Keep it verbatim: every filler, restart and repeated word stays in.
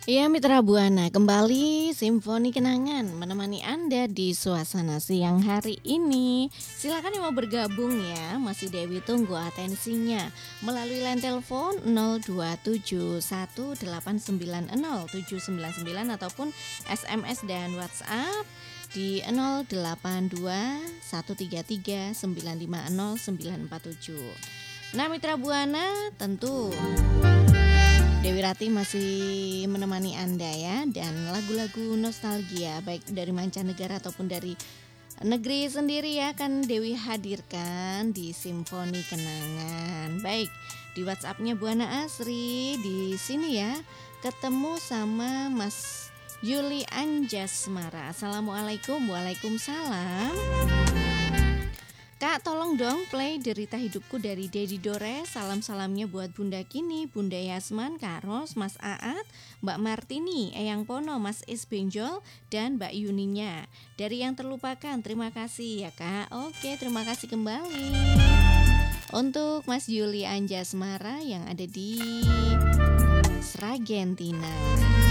Iya Mitra Buana, kembali Simfoni Kenangan menemani Anda di suasana siang hari ini. Silakan yang mau bergabung ya, masih Dewi tunggu atensinya melalui line telepon nol dua tujuh satu delapan sembilan nol tujuh sembilan sembilan ataupun S M S dan WhatsApp di nol delapan dua satu tiga tiga sembilan lima nol sembilan empat tujuh. Nah Mitra Buana, tentu Dewi Rati masih menemani Anda ya, dan lagu-lagu nostalgia baik dari mancanegara ataupun dari negeri sendiri ya akan Dewi hadirkan di Simfoni Kenangan. Baik, di WhatsApp-nya Buana Asri di sini ya. Ketemu sama Mas Yuli Anjasmara. Assalamualaikum. Waalaikumsalam. Kak, tolong dong play Derita Hidupku dari Dedi Dores. Salam-salamnya buat Bunda Kini, Bunda Yasman, Kak Ros, Mas Aat, Mbak Martini, Eyang Pono, Mas Is Benjol, dan Mbak Yuninya. Dari yang terlupakan, terima kasih ya Kak. Oke, terima kasih kembali. Untuk Mas Yuli Anjasmara yang ada di Sragen, Tina.